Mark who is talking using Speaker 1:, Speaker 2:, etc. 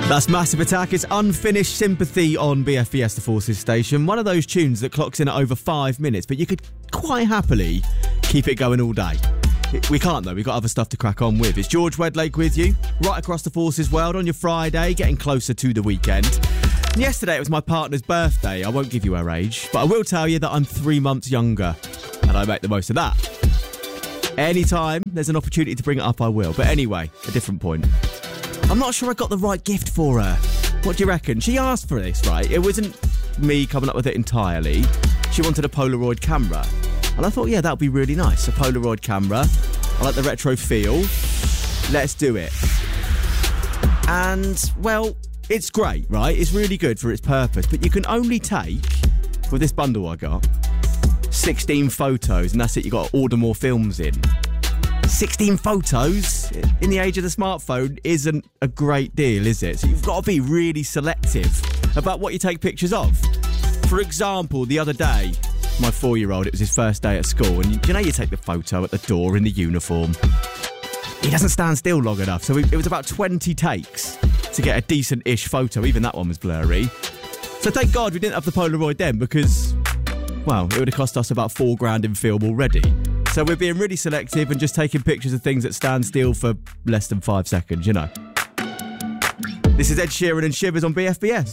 Speaker 1: That's Massive Attack. It's Unfinished Sympathy on BFBS, the Forces station. One of those tunes that clocks in at over 5 minutes, but you could quite happily keep it going all day. We can't though, we've got other stuff to crack on with. It's George Wedlake with you, right across the Forces world on your Friday, getting closer to the weekend. And yesterday it was my partner's birthday. I won't give you her age, but I will tell you that I'm 3 months younger, and I make the most of that. Anytime there's an opportunity to bring it up, I will. But anyway, a different point. I'm not sure I got the right gift for her. What do you reckon? She asked for this, right? It wasn't me coming up with it entirely. She wanted a Polaroid camera. And I thought, yeah, that would be really nice. A Polaroid camera. I like the retro feel. Let's do it. And, well, it's great, right? It's really good for its purpose. But you can only take, with this bundle I got, 16 photos. And that's it. You've got to order more films in. 16 photos in the age of the smartphone isn't a great deal, is it? So you've got to be really selective about what you take pictures of. For example, the other day, my 4-year-old, it was his first day at school, and you know you take the photo at the door in the uniform. He doesn't stand still long enough, so it was about 20 takes to get a decent-ish photo. Even that one was blurry. So thank God we didn't have the Polaroid then, because, well, it would have cost us about $4,000 in film already. So we're being really selective and just taking pictures of things that stand still for less than 5 seconds, you know. This is Ed Sheeran and Shivers on BFBS.